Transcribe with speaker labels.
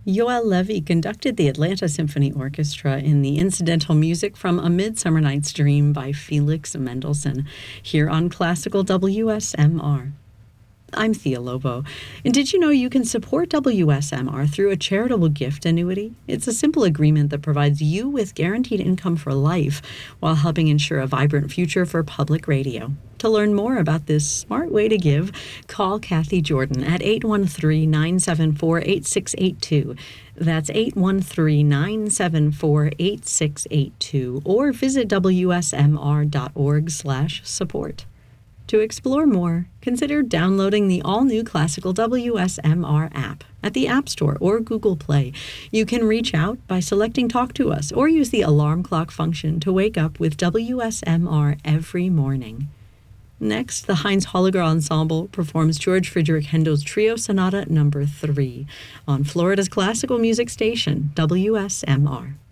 Speaker 1: Yoel Levy conducted the Atlanta Symphony Orchestra in the incidental music from A Midsummer Night's Dream by Felix Mendelssohn, here on Classical WSMR. I'm Thea Lobo, and did you know you can support WSMR through a charitable gift annuity? It's a simple agreement that provides you with guaranteed income for life while helping ensure a vibrant future for public radio. To learn more about this smart way to give, call Kathy Jordan at 813-974-8682. That's 813-974-8682, or visit wsmr.org/support. To explore more, consider downloading the all-new Classical WSMR app at the App Store or Google Play. You can reach out by selecting Talk to Us or use the alarm clock function to wake up with WSMR every morning. Next, the Heinz Holliger Ensemble performs George Friedrich Handel's Trio Sonata No. 3 on Florida's classical music station, WSMR.